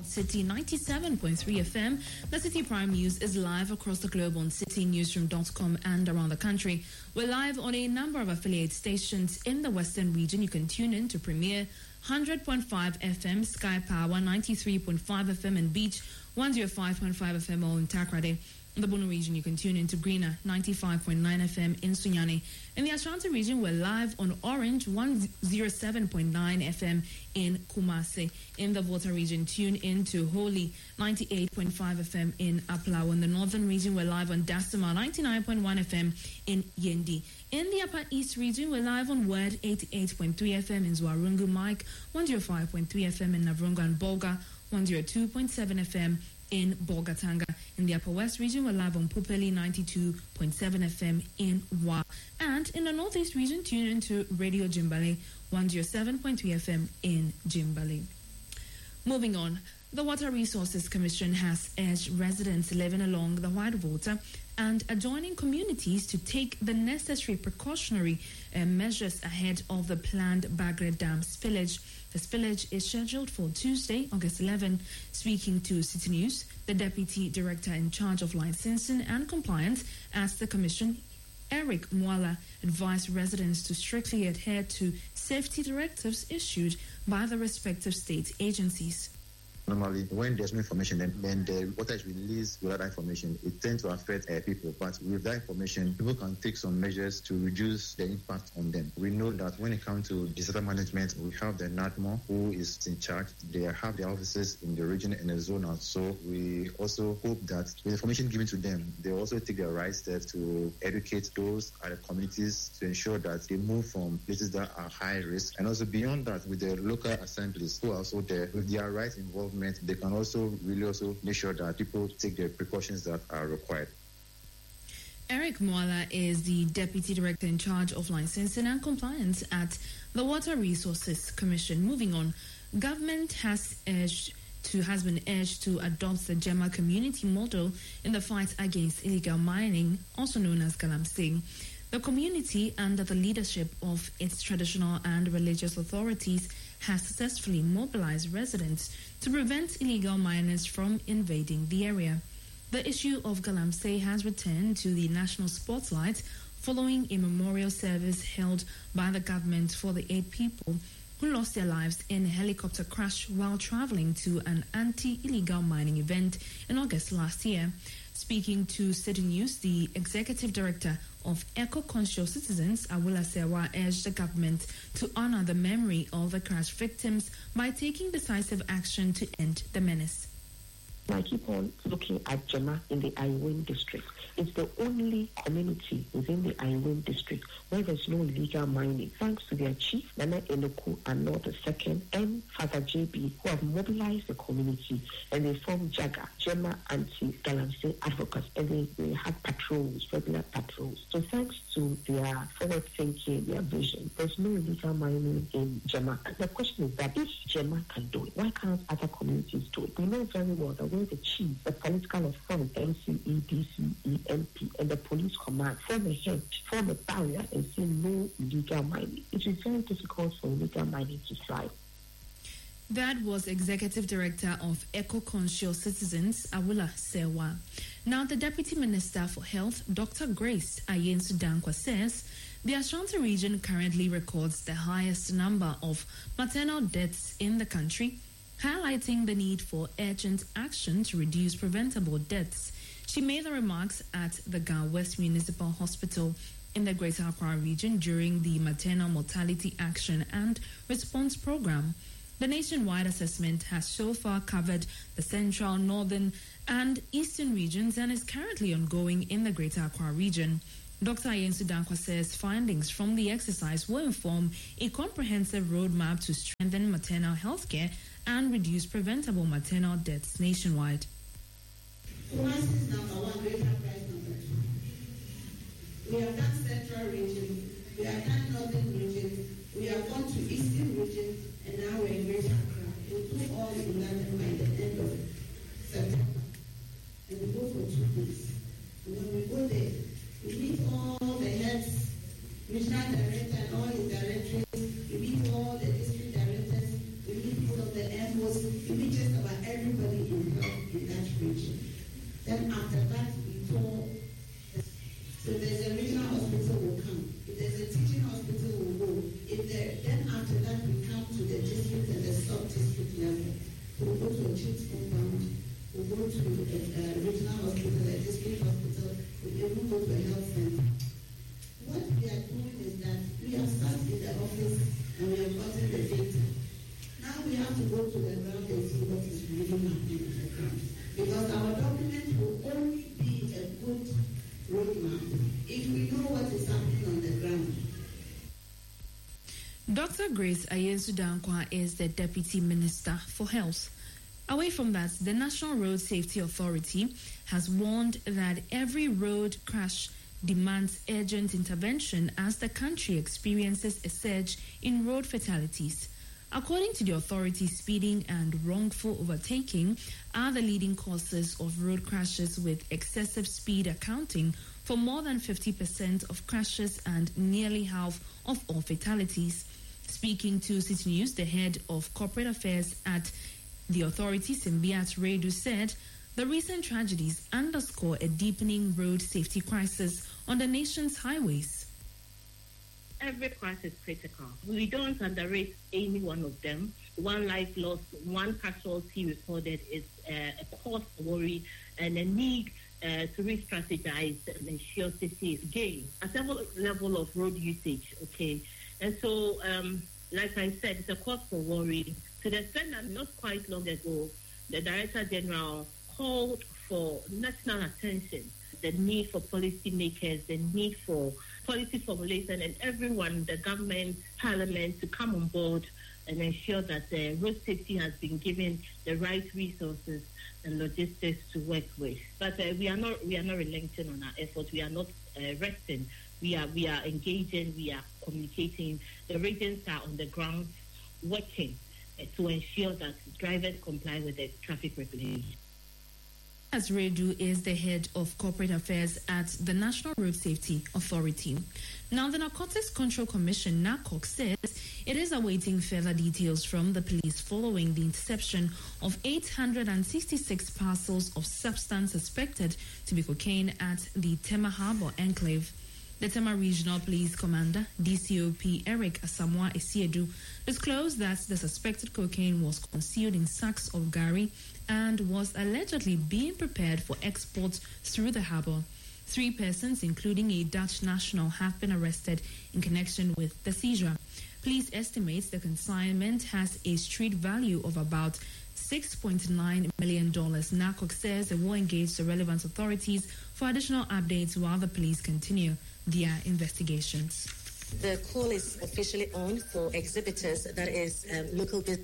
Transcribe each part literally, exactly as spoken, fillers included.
City ninety-seven point three F M. The City Prime News is live across the globe on city newsroom dot com and around the country. We're live on a number of affiliate stations in the Western region. You can tune in to Premier one hundred point five F M, Sky Power ninety-three point five F M, and Beach one oh five point five F M all in Takoradi. In the Bono region, you can tune in to Greener ninety-five point nine F M in Sunyani. In the Ashanti region, we're live on Orange one oh seven point nine F M in Kumasi. In the Volta region, tune in to Holy ninety-eight point five F M in Aplau. In the Northern region, we're live on Dasima ninety-nine point one F M in Yendi. In the Upper East region, we're live on Word eighty-eight point three F M in Zwarungu, Mike one oh five point three F M in Navrunga and Bolga, one oh two point seven F M in Bolgatanga. In the Upper West region, we're live on Pupeli ninety-two point seven F M in Wa. And in the Northeast region, tune into Radio Jimbale one oh seven point three F M in Jimbale. Moving on, the Water Resources Commission has urged residents living along the White Water and adjoining communities to take the necessary precautionary uh, measures ahead of the planned Bagre Dam spillage. The spillage is scheduled for Tuesday, August eleventh. Speaking to City News, the Deputy Director in charge of licensing and compliance at the Commission, Eric Mwala, advised residents to strictly adhere to safety directives issued by the respective state agencies. Normally, when there's no information, then, then the water is released without that information. It tends to affect uh, people. But with that information, people can take some measures to reduce the impact on them. We know that when it comes to disaster management, we have the NADMO who is in charge. They have their offices in the region and the zone. And so we also hope that with information given to them, they also take the right steps to educate those at the communities to ensure that they move from places that are high risk. And also beyond that, with the local assemblies who are also there with their right involvement, they can also really also make sure that people take the precautions that are required. Eric Mwala is the Deputy Director in charge of licensing and compliance at the Water Resources Commission. Moving on, government has urged to has been urged to adopt the Jema community model in the fight against illegal mining, also known as Galamsey. The community, under the leadership of its traditional and religious authorities, has successfully mobilized residents to prevent illegal miners from invading the area. The issue of Galamsey has returned to the national spotlight following a memorial service held by the government for the eight people who lost their lives in a helicopter crash while traveling to an anti-illegal mining event in August last year. Speaking to City News, the Executive Director of Eco-Conscious Citizens, Awula Sewa, urged the government to honor the memory of the crash victims by taking decisive action to end the menace. I keep on looking at Jema in the Iwin district. It's the only community within the Iwin district where there's no illegal mining, thanks to their chief, Nana Enoku and Lord the Second, and Father J B, who have mobilized the community, and they formed Jaga, Jema Anti-Galamsey Advocates, and they, they have patrols, regular patrols. So thanks to their forward thinking, their vision, there's no illegal mining in Jema. And the question is that if Jema can do it, why can't other communities do it? We know very well that when the chief, the political authority, M C E, D C E, M P, and the police command form a hedge, form a barrier, and say no illegal mining, it is very difficult for illegal mining to thrive. That was Executive Director of Eco-Conscious Citizens, Awula Sewa. Now, the Deputy Minister for Health, Doctor Grace Ayensu Dankwa, says the Ashanti region currently records the highest number of maternal deaths in the country, highlighting the need for urgent action to reduce preventable deaths. She made the remarks at the Ga West Municipal Hospital in the Greater Accra region during the Maternal Mortality Action and Response Program. The nationwide assessment has so far covered the central, northern, and eastern regions and is currently ongoing in the Greater Accra region. Doctor Ayensu Dankwa says findings from the exercise will inform a comprehensive roadmap to strengthen maternal health care and reduce preventable maternal deaths nationwide. Kumasi is number one, Greater Accra is number two. We have done central region, we have done northern region, we have gone to eastern region, and now we're in Greater Accra. We'll do all eleven by the end of September. And we go for two days. And when we go there, we meet all the heads, regional director and all his directories, we meet all the district directors, we meet all of the F Os, we meet just about everybody to go to the ground and see what is really happening on the ground. Because our document will only be a good roadmap if we know what is happening on the ground. Doctor Grace Ayensu Dankwa is the Deputy Minister for Health. Away from that, the National Road Safety Authority has warned that every road crash demands urgent intervention as the country experiences a surge in road fatalities. According to the authority, speeding and wrongful overtaking are the leading causes of road crashes, with excessive speed accounting for more than fifty percent of crashes and nearly half of all fatalities. Speaking to City News, the head of corporate affairs at the authority, Simbiat Redu, said the recent tragedies underscore a deepening road safety crisis on the nation's highways. Every crash is critical. We don't underrate any one of them. One life lost, one casualty recorded is uh, a cause for worry and a need uh, to re-strategize and ensure safety is gained. A several level of road usage, okay? And so, um, like I said, it's a cause for worry. To the extent that not quite long ago, the Director General called for national attention, the need for policymakers, the need for policy formulation, and everyone, the government, parliament, to come on board and ensure that uh, road safety has been given the right resources and logistics to work with. But uh, we are not we are not relenting on our efforts. We are not uh, resting. We are we are engaging. We are communicating. The regions are on the ground working uh, to ensure that drivers comply with the traffic regulations. As Redu is the head of corporate affairs at the National Road Safety Authority. Now, the Narcotics Control Commission, NARCOC, says it is awaiting further details from the police following the interception of eight hundred sixty-six parcels of substance suspected to be cocaine at the Tema Harbour enclave. The Tema Regional Police Commander, D C O P Eric Asamoah Esiedu, disclosed that the suspected cocaine was concealed in sacks of gari and was allegedly being prepared for export through the harbour. Three persons, including a Dutch national, have been arrested in connection with the seizure. Police estimate the consignment has a street value of about six point nine million dollars. NARCOC says it will engage the relevant authorities for additional updates while the police continue their investigations. The call is officially on for exhibitors, that is um, local business.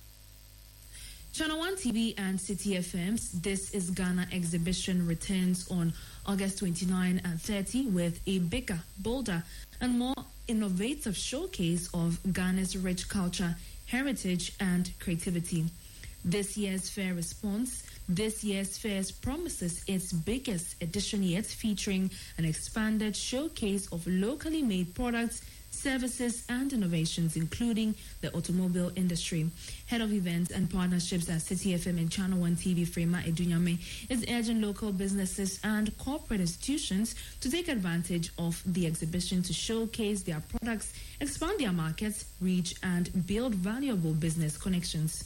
Channel one T V and City F M's This is Ghana exhibition returns on August twenty-ninth and thirtieth with a bigger, bolder, and more innovative showcase of Ghana's rich culture, heritage, and creativity. This year's fair response, this year's fair promises its biggest edition yet, featuring an expanded showcase of locally made products, services, and innovations, including the automobile industry. Head of Events and Partnerships at City F M and Channel one T V, Frema Edunyame, is urging local businesses and corporate institutions to take advantage of the exhibition to showcase their products, expand their markets, reach, and build valuable business connections.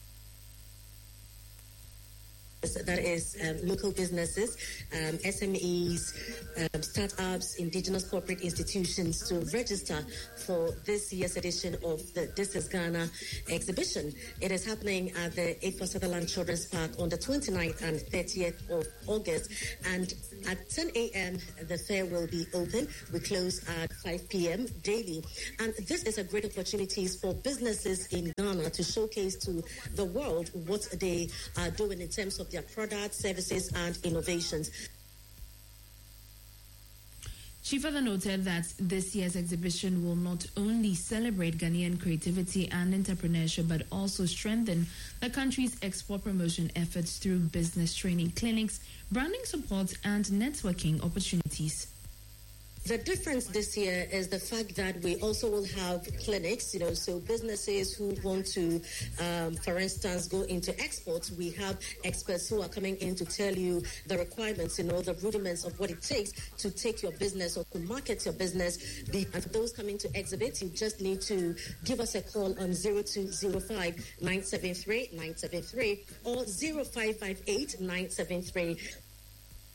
That is um, local businesses, um, S M Es, um, startups, indigenous corporate institutions to register for this year's edition of the This is Ghana exhibition. It is happening at the A four Sutherland Children's Park on the twenty-ninth and thirtieth of August. And at ten a.m. the fair will be open. We close at five p.m. daily. And this is a great opportunity for businesses in Ghana to showcase to the world what they are doing in terms of their products, services, and innovations. She further noted that this year's exhibition will not only celebrate Ghanaian creativity and entrepreneurship, but also strengthen the country's export promotion efforts through business training clinics, branding support, and networking opportunities. The difference this year is the fact that we also will have clinics, you know, so businesses who want to, um, for instance, go into exports, we have experts who are coming in to tell you the requirements, you know, the rudiments of what it takes to take your business or to market your business. And for those coming to exhibit, you just need to give us a call on zero two zero five, nine seven three, nine seven three or zero five five eight, nine seven three.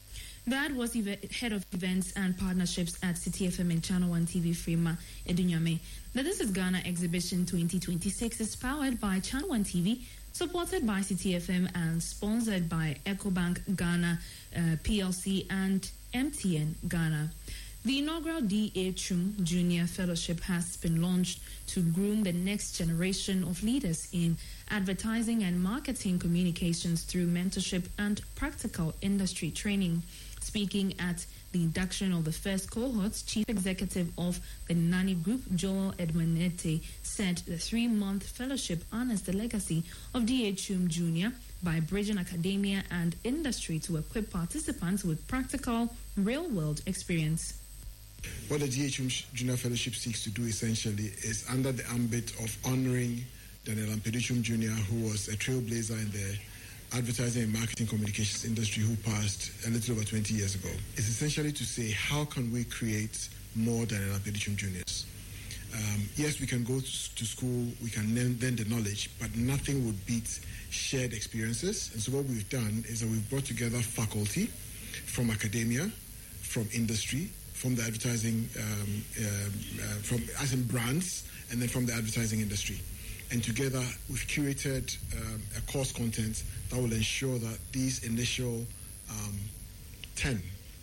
That was the head of events and partnerships at City F M and Channel One T V, Frima Edunyame. Now, this is Ghana Exhibition twenty twenty-six. It's powered by Channel One T V, supported by City F M, and sponsored by EcoBank Ghana uh, P L C and M T N Ghana. The inaugural D A Chum Junior Fellowship has been launched to groom the next generation of leaders in advertising and marketing communications through mentorship and practical industry training. Speaking at the induction of the first cohort, Chief Executive of the Nani Group, Joel Edmonete, said the three-month fellowship honors the legacy of D A Chum Junior by bridging academia and industry to equip participants with practical, real-world experience. What the D A Chum Junior Fellowship seeks to do essentially is under the ambit of honoring Daniel Ampedi-Chum Junior, who was a trailblazer in the advertising and marketing communications industry who passed a little over twenty years ago. It's essentially to say, how can we create more Daniel Ampedi-Chum Juniors? Um, yes, we can go to, to school, we can learn, learn the knowledge, but nothing would beat shared experiences. And so what we've done is that we've brought together faculty from academia, from industry, from the advertising, um, uh, uh, from as in brands, and then from the advertising industry. And together we've curated um, a course content that will ensure that these initial um, ten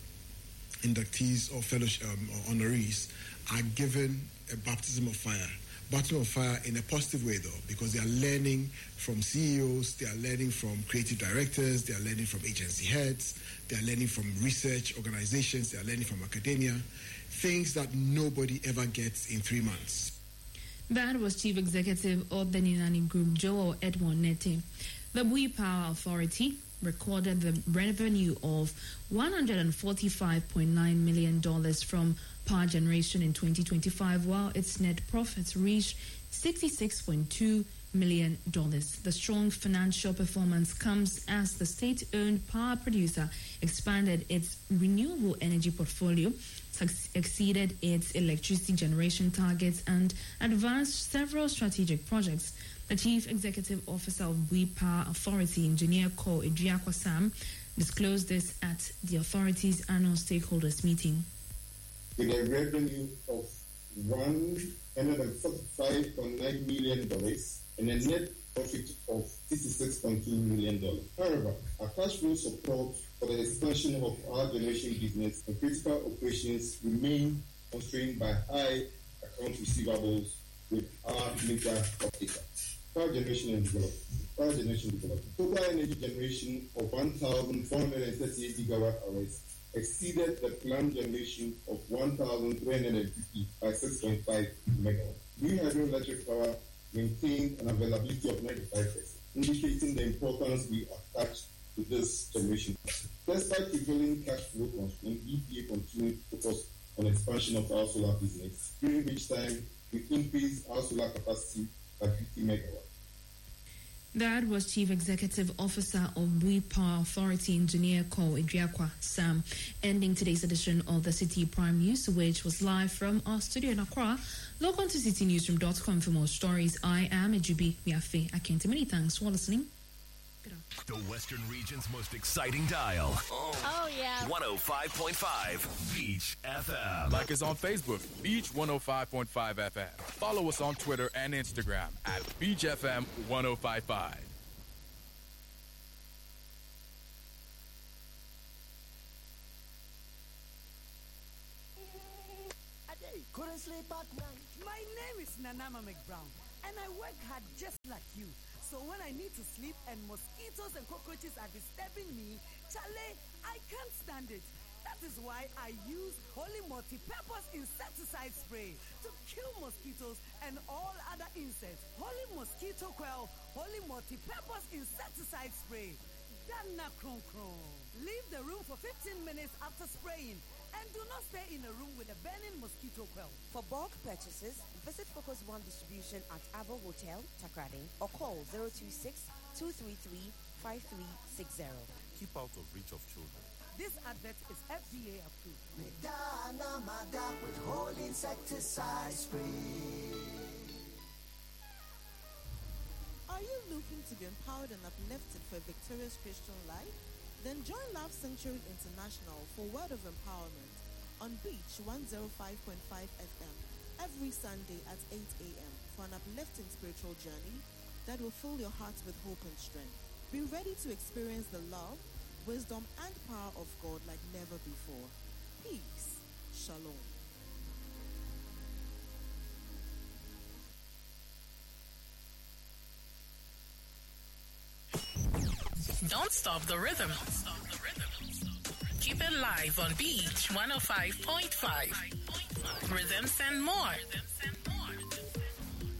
inductees or fellowship um, or honorees are given a baptism of fire. Baptism of fire in a positive way, though, because they are learning from C E Os, they are learning from creative directors, they are learning from agency heads, they are learning from research organizations, they are learning from academia, things that nobody ever gets in three months. That was Chief Executive of the Nani Group, Joel Edmonete. The Bui Power Authority recorded the revenue of one hundred forty-five point nine million dollars from power generation in twenty twenty-five, while its net profits reached sixty-six point two million dollars. The strong financial performance comes as the state-owned power producer expanded its renewable energy portfolio, exceeded its electricity generation targets, and advanced several strategic projects. The Chief Executive Officer of Bui Power Authority, Engineer Ko Idriakwa Sam, disclosed this at the authority's annual stakeholders meeting. With a revenue of one hundred forty-five point nine million dollars and a net profit of sixty-six point two million dollars. However, our cash flow support for the expansion of our generation business and critical operations remain constrained by high account receivables with our major off-taker. Power generation and development. Power generation development. Total energy generation of one thousand four hundred thirty-eight gigawatt hours exceeded the planned generation of one thousand three hundred fifty by six point five megawatts. Green hydroelectric power maintained an availability of ninety-five percent, indicating the importance we attach to this generation. Despite prevailing cash flow constraints, E P A continued to focus on expansion of our solar business, during which time we increased our solar capacity by fifty megawatts. That was Chief Executive Officer of Bui Power Authority, Engineer Ko Idriakwa Sam, ending today's edition of the City Prime News, which was live from our studio in Accra. Log on to city newsroom dot com for more stories. I am Ejubi Miafe Akente. Many thanks for listening. The Western Region's most exciting dial. Oh, oh yeah. one oh five point five Beach F M. Like us on Facebook, Beach one oh five point five F M. Follow us on Twitter and Instagram at Beach F M one oh five point five. Couldn't sleep at night. My name is Nanama McBrown, and I work hard just like you. So when I need to sleep and mosquitoes and cockroaches are disturbing me, Chale, I can't stand it. That is why I use Holy Multi-Purpose Insecticide Spray to kill mosquitoes and all other insects. Holy Mosquito Quell, Holy Multi-Purpose Insecticide Spray. Dana Kron Kron. Leave the room for fifteen minutes after spraying. And do not stay in a room with a burning mosquito coil. For bulk purchases, visit Focus One Distribution at Avo Hotel, Takrade, or call zero two six, two three three, five three six zero. Keep out of reach of children. This advert is F D A approved. Medana Mada with whole insecticide spray. Are you looking to be empowered and uplifted for a victorious Christian life? Then join Love Sanctuary International for Word of Empowerment on Beach one oh five point five F M every Sunday at eight a.m. for an uplifting spiritual journey that will fill your heart with hope and strength. Be ready to experience the love, wisdom, and power of God like never before. Peace. Shalom. Don't stop the rhythm. Keep it live on Beach one oh five point five. Rhythms and more.